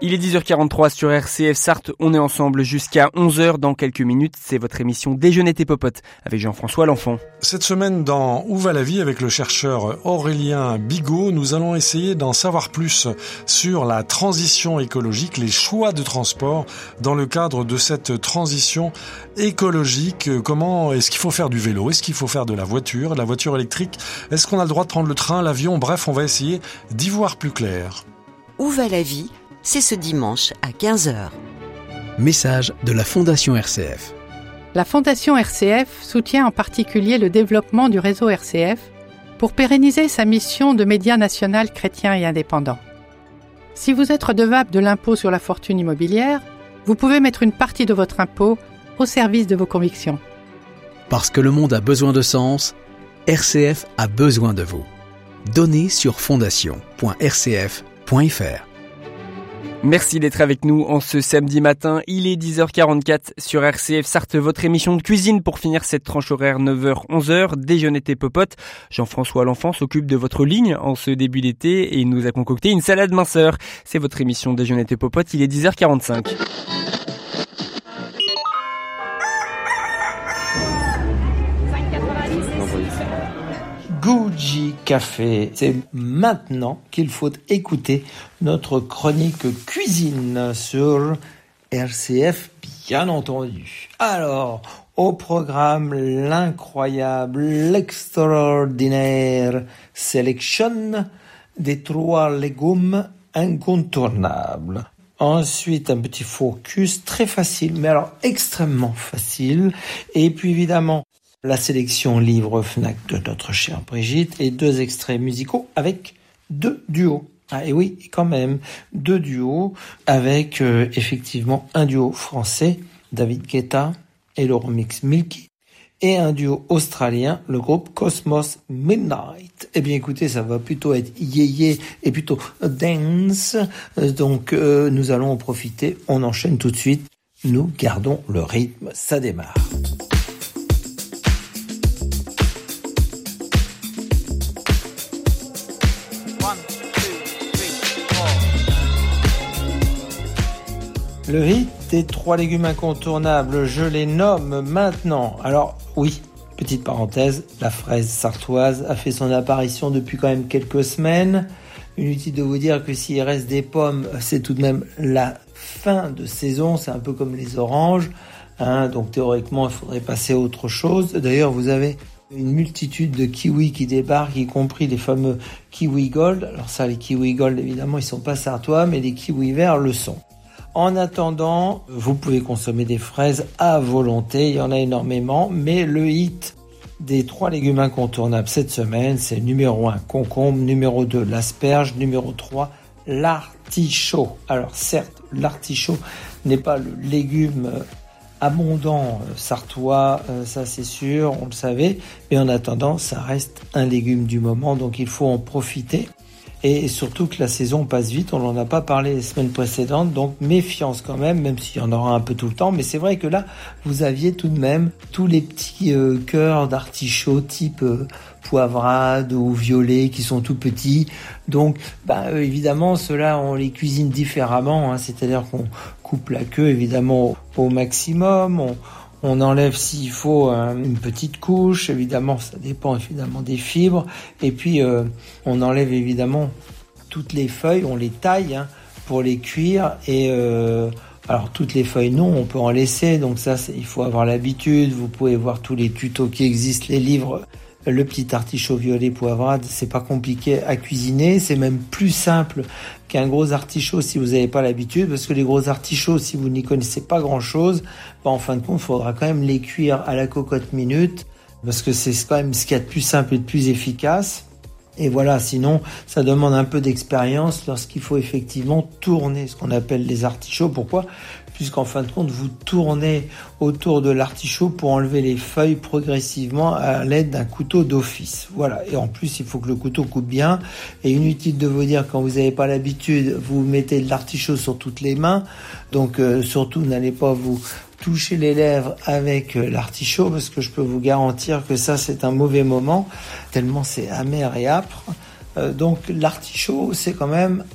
Il est 10h43 sur RCF Sarthe, on est ensemble jusqu'à 11h. Dans quelques minutes, c'est votre émission Déjeuner tes popotes avec Jean-François L'Enfant. Cette semaine dans Où va la vie avec le chercheur Aurélien Bigot, nous allons essayer d'en savoir plus sur la transition écologique, les choix de transport dans le cadre de cette transition écologique. Comment est-ce qu'il faut faire du vélo? Est-ce qu'il faut faire de la voiture électrique? Est-ce qu'on a le droit de prendre le train, l'avion? Bref, on va essayer d'y voir plus clair. Où va la vie? C'est ce dimanche à 15h. Message de la Fondation RCF. La Fondation RCF soutient en particulier le développement du réseau RCF pour pérenniser sa mission de média national chrétien et indépendant. Si vous êtes redevable de l'impôt sur la fortune immobilière, vous pouvez mettre une partie de votre impôt au service de vos convictions. Parce que le monde a besoin de sens, RCF a besoin de vous. Donnez sur fondation.rcf.fr. Merci d'être avec nous en ce samedi matin. Il est 10h44 sur RCF Sarthe, votre émission de cuisine pour finir cette tranche horaire 9h-11h. Déjeuner tes popotes. Jean-François L'Enfant s'occupe de votre ligne en ce début d'été et il nous a concocté une salade minceur. C'est votre émission Déjeuner tes popotes. Il est 10h45. Gucci Café, c'est maintenant qu'il faut écouter notre chronique cuisine sur RCF, bien entendu. Alors, au programme, l'incroyable, l'extraordinaire sélection des 3 légumes incontournables. Ensuite, un petit focus très facile, mais alors extrêmement facile. Et puis évidemment, la sélection livre Fnac de notre chère Brigitte et 2 extraits musicaux avec 2 duos. Ah et oui, quand même, 2 duos avec effectivement un duo français, David Guetta et le remix Milky, et un duo australien, le groupe Cosmos Midnight. Eh bien écoutez, ça va plutôt être yéyé et plutôt dance, donc nous allons en profiter, on enchaîne tout de suite, nous gardons le rythme, ça démarre. Le hit des 3 légumes incontournables, je les nomme maintenant. Alors oui, petite parenthèse, la fraise sartoise a fait son apparition depuis quand même quelques semaines. Inutile de vous dire que s'il reste des pommes, c'est tout de même la fin de saison, c'est un peu comme les oranges. Donc théoriquement, il faudrait passer à autre chose. D'ailleurs, vous avez une multitude de kiwis qui débarquent, y compris les fameux kiwis gold. Alors ça, les kiwis gold, évidemment, ils sont pas sartois, mais les kiwis verts le sont. En attendant, vous pouvez consommer des fraises à volonté, il y en a énormément, mais le hit des 3 légumes incontournables cette semaine, c'est numéro 1, concombre, numéro 2, l'asperge, numéro 3, l'artichaut. Alors certes, l'artichaut n'est pas le légume abondant sartois, ça c'est sûr, on le savait, mais en attendant, ça reste un légume du moment, donc il faut en profiter. Et surtout que la saison passe vite, on n'en a pas parlé les semaines précédentes, donc méfiance quand même s'il y en aura un peu tout le temps. Mais c'est vrai que là, vous aviez tout de même tous les petits cœurs d'artichaut type poivrade ou violet qui sont tout petits. Donc, évidemment, ceux-là, on les cuisine différemment, c'est-à-dire qu'on coupe la queue évidemment au maximum, on enlève s'il faut une petite couche, évidemment ça dépend évidemment des fibres, et puis on enlève évidemment toutes les feuilles, on les taille pour les cuire, et alors toutes les feuilles non, on peut en laisser, donc ça il faut avoir l'habitude, vous pouvez voir tous les tutos qui existent, les livres. Le petit artichaut violet poivrade, c'est pas compliqué à cuisiner, c'est même plus simple qu'un gros artichaut si vous n'avez pas l'habitude, parce que les gros artichauts, si vous n'y connaissez pas grand chose, en fin de compte, il faudra quand même les cuire à la cocotte minute, parce que c'est quand même ce qu'il y a de plus simple et de plus efficace. Et voilà, sinon, ça demande un peu d'expérience lorsqu'il faut effectivement tourner ce qu'on appelle les artichauts. Pourquoi ? Puisqu'en fin de compte, vous tournez autour de l'artichaut pour enlever les feuilles progressivement à l'aide d'un couteau d'office. Voilà. Et en plus, il faut que le couteau coupe bien. Et inutile de vous dire, quand vous n'avez pas l'habitude, vous mettez de l'artichaut sur toutes les mains. Donc, surtout, n'allez pas vous toucher les lèvres avec l'artichaut, parce que je peux vous garantir que ça, c'est un mauvais moment, tellement c'est amer et âpre. Donc l'artichaut, c'est quand même